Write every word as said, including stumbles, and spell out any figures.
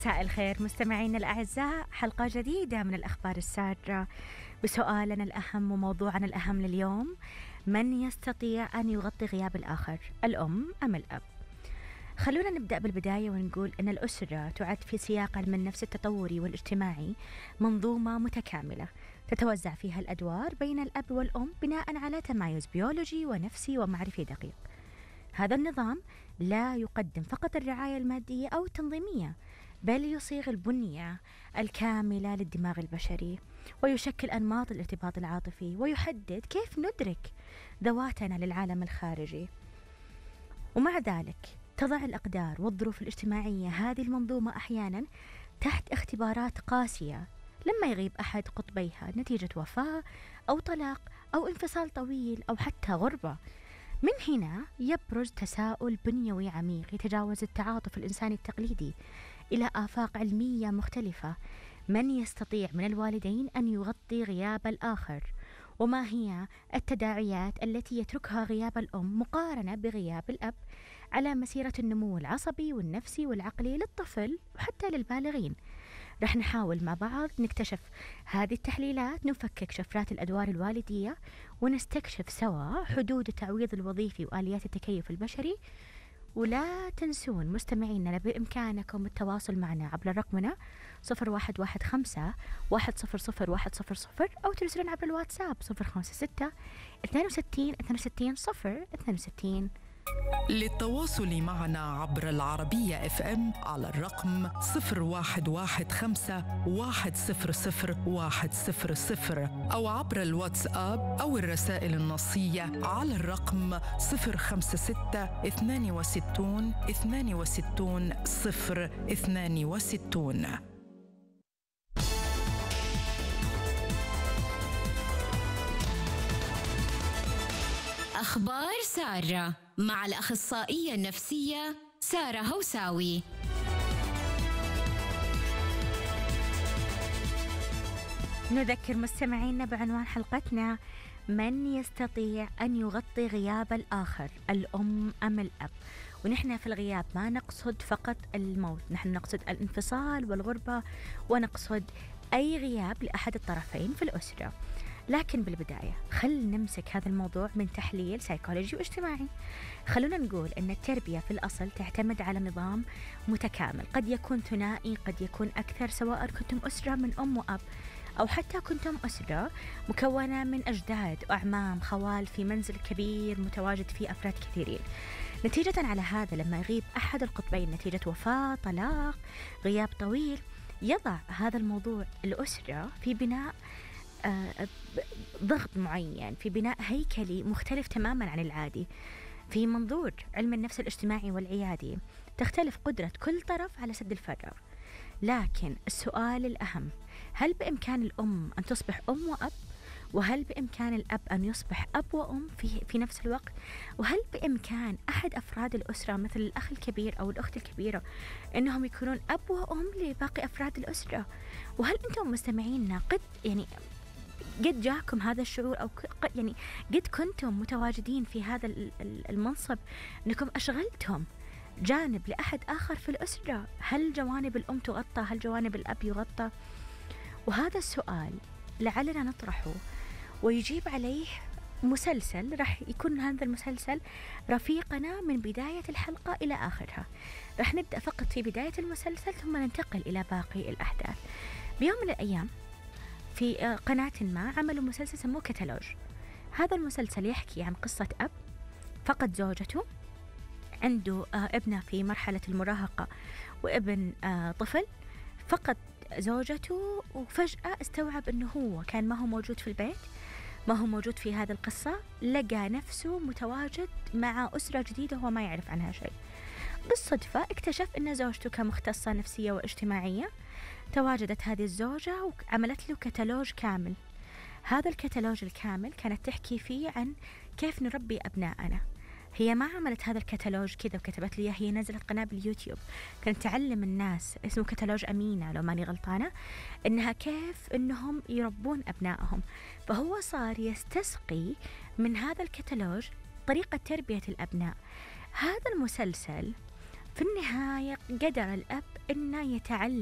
مساء الخير مستمعينا الأعزاء، حلقة جديدة من الأخبار السارة بسؤالنا الأهم وموضوعنا الأهم لليوم: من يستطيع أن يغطي غياب الآخر، الأم أم الأب؟ خلونا نبدأ بالبداية ونقول أن الأسرة تعد في سياق علم النفس التطوري والاجتماعي منظومة متكاملة تتوزع فيها الأدوار بين الأب والأم بناء على تمايز بيولوجي ونفسي ومعرفي دقيق. هذا النظام لا يقدم فقط الرعاية المادية أو التنظيمية، بل يصيغ البنية الكاملة للدماغ البشري، ويشكل أنماط الارتباط العاطفي، ويحدد كيف ندرك ذواتنا للعالم الخارجي. ومع ذلك تضع الأقدار والظروف الاجتماعية هذه المنظومة أحيانا تحت اختبارات قاسية لما يغيب أحد قطبيها نتيجة وفاة أو طلاق أو انفصال طويل أو حتى غربة. من هنا يبرز تساؤل بنيوي عميق يتجاوز التعاطف الإنساني التقليدي إلى آفاق علمية مختلفة: من يستطيع من الوالدين أن يغطي غياب الآخر؟ وما هي التداعيات التي يتركها غياب الأم مقارنة بغياب الأب على مسيرة النمو العصبي والنفسي والعقلي للطفل وحتى للبالغين؟ رح نحاول مع بعض نكتشف هذه التحليلات، نفكك شفرات الأدوار الوالدية، ونستكشف سوا حدود التعويض الوظيفي وآليات التكيف البشري. ولا تنسون مستمعينا بإمكانكم التواصل معنا عبر رقمنا صفر واحد واحد خمسة واحد صفر صفر واحد صفر صفر، أو ترسلون عبر الواتساب صفر خمسة ستة اثنين وستين اثنين وستين صفر اثنين وستين. للتواصل معنا عبر العربية اف ام على الرقم صفر واحد واحد خمسة واحد صفر صفر واحد صفر صفر، أو عبر الواتساب أو الرسائل النصية على الرقم صفر خمسة ستة اثنين وستين اثنين وستين صفر اثنين وستين. أخبار سارة مع الأخصائية النفسية سارة هوساوي. نذكر مستمعينا بعنوان حلقتنا: من يستطيع أن يغطي غياب الآخر، الأم أم الأب؟ ونحن في الغياب ما نقصد فقط الموت، نحن نقصد الانفصال والغربة، ونقصد أي غياب لأحد الطرفين في الأسرة. لكن بالبداية خل نمسك هذا الموضوع من تحليل سيكولوجي واجتماعي. خلونا نقول أن التربية في الأصل تعتمد على نظام متكامل، قد يكون ثنائي، قد يكون أكثر، سواء كنتم أسرة من أم وأب أو حتى كنتم أسرة مكونة من أجداد وأعمام خوال في منزل كبير متواجد فيه أفراد كثيرين. نتيجة على هذا لما يغيب أحد القطبين نتيجة وفاة، طلاق، غياب طويل، يضع هذا الموضوع الأسرة في بناء آه ضغط معين، في بناء هيكلي مختلف تماما عن العادي. في منظور علم النفس الاجتماعي والعيادي تختلف قدرة كل طرف على سد الفراغ. لكن السؤال الأهم: هل بإمكان الأم أن تصبح أم وأب؟ وهل بإمكان الأب أن يصبح أب وأم في, في نفس الوقت؟ وهل بإمكان أحد أفراد الأسرة مثل الأخ الكبير أو الأخت الكبيرة أنهم يكونون أب وأم لباقي أفراد الأسرة؟ وهل أنتم مستمعين قد يعني قد جاكم هذا الشعور، أو يعني قد كنتم متواجدين في هذا المنصب أنكم أشغلتم جانب لأحد آخر في الأسرة؟ هل جوانب الأم تغطى؟ هل جوانب الأب يغطى؟ وهذا السؤال لعلنا نطرحه ويجيب عليه مسلسل راح يكون هذا المسلسل رفيقنا من بداية الحلقة إلى آخرها. راح نبدأ فقط في بداية المسلسل ثم ننتقل إلى باقي الأحداث. بيوم من الأيام في قناة ما عملوا مسلسل سموه كتالوج. هذا المسلسل يحكي عن قصة أب فقد زوجته، عنده ابنة في مرحلة المراهقة وابن طفل، فقد زوجته وفجأة استوعب أنه هو كان ما هو موجود في البيت، ما هو موجود في هذه القصة، لقى نفسه متواجد مع أسرة جديدة هو ما يعرف عنها شيء. بالصدفة اكتشف أن زوجته كمختصة نفسية واجتماعية تواجدت هذه الزوجة وعملت له كتالوج كامل. هذا الكتالوج الكامل كانت تحكي فيه عن كيف نربي أبناءنا. هي ما عملت هذا الكتالوج كذا وكتبت لي، هي نزلت قناة باليوتيوب كانت تعلم الناس، اسمه كتالوج أمينة لو ماني غلطانة، إنها كيف إنهم يربون أبنائهم. فهو صار يستسقي من هذا الكتالوج طريقة تربية الأبناء. هذا المسلسل في النهاية قدر الأب أنه يتعلم